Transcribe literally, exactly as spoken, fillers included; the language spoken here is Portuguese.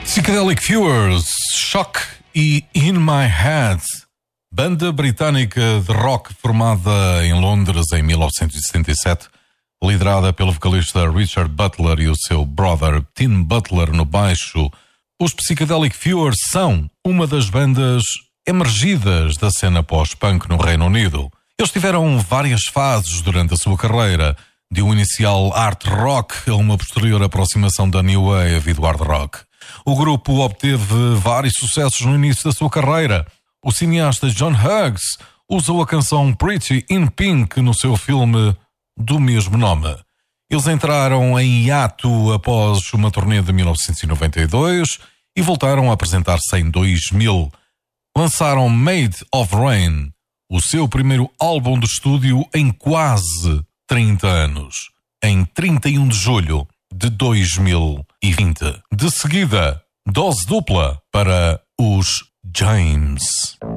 Psychedelic Furs, Shock e In My Head, banda britânica de rock formada em Londres em mil novecentos e setenta e sete, liderada pelo vocalista Richard Butler e o seu brother Tim Butler no baixo. Os Psychedelic Furs são uma das bandas emergidas da cena pós-punk no Reino Unido. Eles tiveram várias fases durante a sua carreira, de um inicial art rock a uma posterior aproximação da new wave e do hard rock. O grupo obteve vários sucessos no início da sua carreira. O cineasta John Hughes usou a canção Pretty in Pink no seu filme do mesmo nome. Eles entraram em hiato após uma turnê de mil novecentos e noventa e dois e voltaram a apresentar-se em dois mil. Lançaram Made of Rain, o seu primeiro álbum de estúdio em quase trinta anos, em trinta e um de julho de dois mil e vinte. De seguida, dose dupla para os James.